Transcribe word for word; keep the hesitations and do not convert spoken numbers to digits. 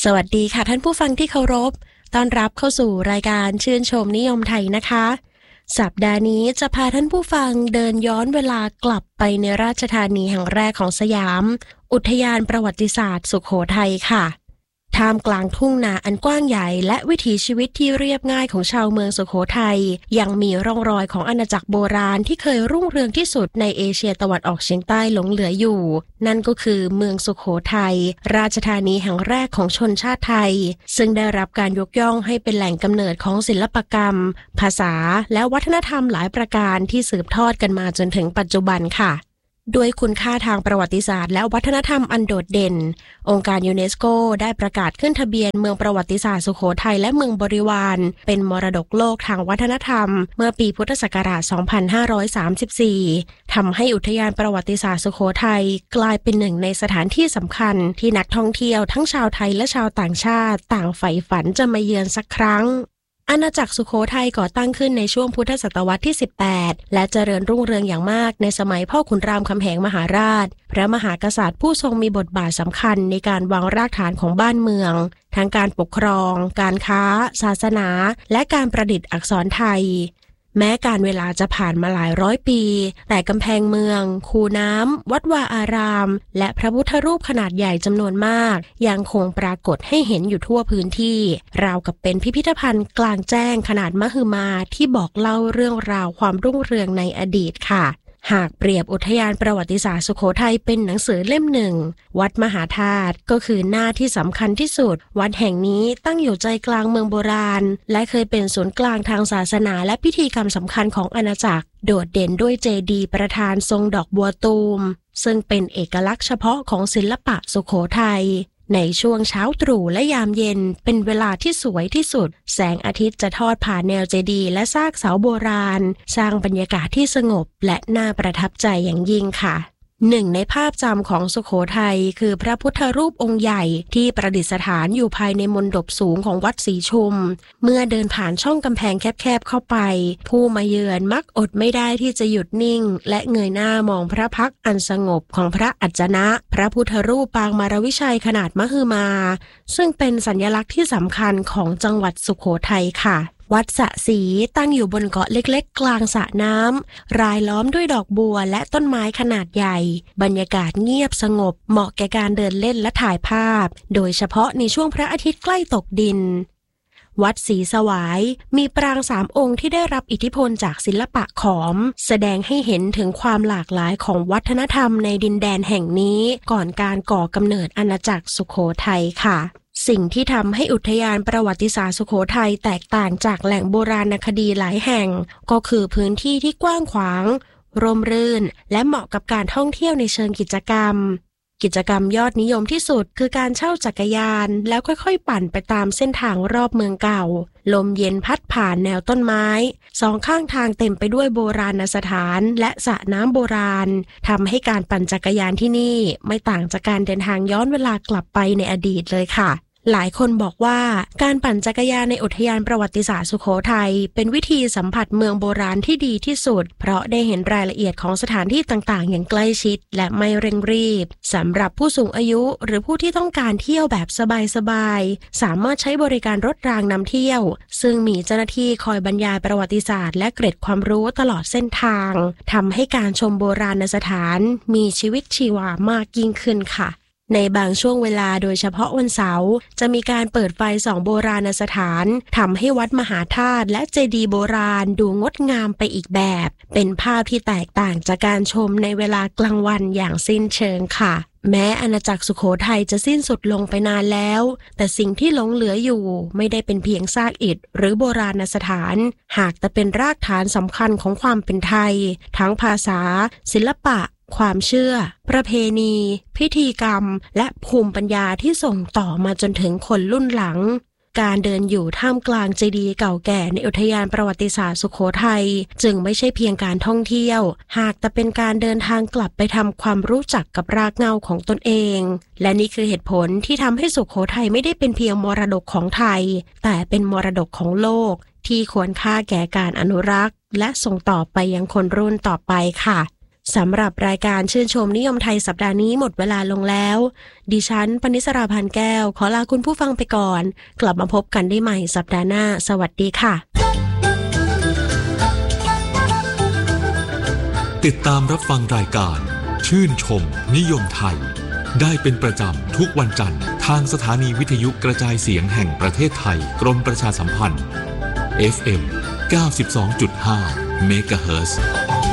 สวัสดีค่ะท่านผู้ฟังที่เคารพต้อนรับเข้าสู่รายการชื่นชมนิยมไทยนะคะสัปดาห์นี้จะพาท่านผู้ฟังเดินย้อนเวลากลับไปในราชธานีแห่งแรกของสยามอุทยานประวัติศาสตร์สุโขทัยค่ะท่ามกลางทุ่งนาอันกว้างใหญ่และวิถีชีวิตที่เรียบง่ายของชาวเมืองสุโขทัยยังมีร่องรอยของอาณาจักรโบราณที่เคยรุ่งเรืองที่สุดในเอเชียตะวันออกเฉียงใต้หลงเหลืออยู่นั่นก็คือเมืองสุโขทัยราชธานีแห่งแรกของชนชาติไทยซึ่งได้รับการยกย่องให้เป็นแหล่งกำเนิดของศิลปกรรมภาษาและวัฒนธรรมหลายประการที่สืบทอดกันมาจนถึงปัจจุบันค่ะด้วยคุณค่าทางประวัติศาสตร์และวัฒนธรรมอันโดดเด่นองค์การยูเนสโกได้ประกาศขึ้นทะเบียนเมืองประวัติศาสตร์สุโขทัยและเมืองบริวารเป็นมรดกโลกทางวัฒนธรรมเมื่อปีพุทธศักราช สองพันห้าร้อยสามสิบสี่ ทำให้อุทยานประวัติศาสตร์สุโขทัยกลายเป็นหนึ่งในสถานที่สำคัญที่นักท่องเที่ยวทั้งชาวไทยและชาวต่างชาติต่างใฝ่ฝันจะมาเยือนสักครั้งอาณาจักรสุโขทัยก่อตั้งขึ้นในช่วงพุทธศตวรรษที่สิบแปดและเจริญรุ่งเรืองอย่างมากในสมัยพ่อขุนรามคำแหงมหาราชพระมหากษัตริย์ผู้ทรงมีบทบาทสำคัญในการวางรากฐานของบ้านเมืองทั้งการปกครองการค้าศาสนาและการประดิษฐ์อักษรไทยแม้การเวลาจะผ่านมาหลายร้อยปีแต่กำแพงเมืองคูน้ำวัดวาอารามและพระพุทธรูปขนาดใหญ่จำนวนมากยังคงปรากฏให้เห็นอยู่ทั่วพื้นที่ราวกับเป็นพิพิธภัณฑ์กลางแจ้งขนาดมหึมาที่บอกเล่าเรื่องราวความรุ่งเรืองในอดีตค่ะหากเปรียบอุทยานประวัติศาสตร์สุโขทัยเป็นหนังสือเล่มหนึ่งวัดมหาธาตุก็คือหน้าที่สำคัญที่สุดวัดแห่งนี้ตั้งอยู่ใจกลางเมืองโบราณและเคยเป็นศูนย์กลางทางศาสนาและพิธีกรรมสำคัญของอาณาจักรโดดเด่นด้วยเจดีย์ประธานทรงดอกบัวตูมซึ่งเป็นเอกลักษณ์เฉพาะของศิลปะสุโขทัยในช่วงเช้าตรู่และยามเย็นเป็นเวลาที่สวยที่สุดแสงอาทิตย์จะทอดผ่านแนวเจดีย์และซากเสาโบราณสร้างบรรยากาศที่สงบและน่าประทับใจอย่างยิ่งค่ะหนึ่งในภาพจำของสุโขทัยคือพระพุทธรูปองค์ใหญ่ที่ประดิษฐานอยู่ภายในมณฑปสูงของวัดศรีชุมเมื่อเดินผ่านช่องกำแพงแคบๆเข้าไปผู้มาเยือนมักอดไม่ได้ที่จะหยุดนิ่งและเงยหน้ามองพระพักตร์อันสงบของพระอัจฉนะพระพุทธรูปปางมารวิชัยขนาดมหึมาซึ่งเป็นสัญลักษณ์ที่สำคัญของจังหวัดสุโขทัยค่ะวัดสะสีตั้งอยู่บนเกาะเล็กๆกลางสระน้ำรายล้อมด้วยดอกบัวและต้นไม้ขนาดใหญ่บรรยากาศเงียบสงบเหมาะแก่การเดินเล่นและถ่ายภาพโดยเฉพาะในช่วงพระอาทิตย์ใกล้ตกดินวัดศรีสวายมีปรางสามองค์ที่ได้รับอิทธิพลจากศิลปะขอมแสดงให้เห็นถึงความหลากหลายของวัฒนธรรมในดินแดนแห่งนี้ก่อนการก่อกำเนิดอาณาจักรสุโขทัยค่ะสิ่งที่ทำให้อุทยานประวัติศาสตร์สุโขทัยแตกต่างจากแหล่งโบราณคดีหลายแห่งก็คือพื้นที่ที่กว้างขวางร่มรื่นและเหมาะกับการท่องเที่ยวในเชิงกิจกรรมกิจกรรมยอดนิยมที่สุดคือการเช่าจักรยานแล้วค่อยๆปั่นไปตามเส้นทางรอบเมืองเก่าลมเย็นพัดผ่านแนวต้นไม้สองข้างทางเต็มไปด้วยโบราณสถานและสระน้ำโบราณทำให้การปั่นจักรยานที่นี่ไม่ต่างจากการเดินทางย้อนเวลากลับไปในอดีตเลยค่ะหลายคนบอกว่าการปั่นจักรยานในอุทยานประวัติศาสตร์สุโขทัยเป็นวิธีสัมผัสเมืองโบราณที่ดีที่สุดเพราะได้เห็นรายละเอียดของสถานที่ต่างๆอย่างใกล้ชิดและไม่เร่งรีบสำหรับผู้สูงอายุหรือผู้ที่ต้องการเที่ยวแบบสบายๆสามารถใช้บริการรถรางนำเที่ยวซึ่งมีเจ้าหน้าที่คอยบรรยายประวัติศาสตร์และเกร็ดความรู้ตลอดเส้นทางทำให้การชมโบราณสถานมีชีวิตชีวามากยิ่งขึ้นค่ะในบางช่วงเวลาโดยเฉพาะวันเสาร์จะมีการเปิดไฟส่องโบราณสถานทำให้วัดมหาธาตุและเจดีย์โบราณดูงดงามไปอีกแบบเป็นภาพที่แตกต่างจากการชมในเวลากลางวันอย่างสิ้นเชิงค่ะแม้อาณาจักรสุโขทัยจะสิ้นสุดลงไปนานแล้วแต่สิ่งที่หลงเหลืออยู่ไม่ได้เป็นเพียงซากอิฐหรือโบราณสถานหากแต่เป็นรากฐานสำคัญของความเป็นไทยทั้งภาษาศิลปะความเชื่อประเพณีพิธีกรรมและภูมิปัญญาที่ส่งต่อมาจนถึงคนรุ่นหลังการเดินอยู่ท่ามกลางเจดีย์เก่าแก่ในอุทยานประวัติศาสตร์สุโขทัยจึงไม่ใช่เพียงการท่องเที่ยวหากแต่เป็นการเดินทางกลับไปทำความรู้จักกับรากเหง้าของตนเองและนี่คือเหตุผลที่ทำให้สุโขทัยไม่ได้เป็นเพียงมรดกของไทยแต่เป็นมรดกของโลกที่ควรค่าแก่การอนุรักษ์และส่งต่อไปยังคนรุ่นต่อไปค่ะสำหรับรายการชื่นชมนิยมไทยสัปดาห์นี้หมดเวลาลงแล้วดิฉันปณิสราพานแก้วขอลาคุณผู้ฟังไปก่อนกลับมาพบกันได้ใหม่สัปดาห์หน้าสวัสดีค่ะติดตามรับฟังรายการชื่นชมนิยมไทยได้เป็นประจำทุกวันจันทร์ทางสถานีวิทยุกระจายเสียงแห่งประเทศไทยกรมประชาสัมพันธ์ เอฟ เอ็ม เก้าสิบสองจุดห้า เมกะเฮิรตซ์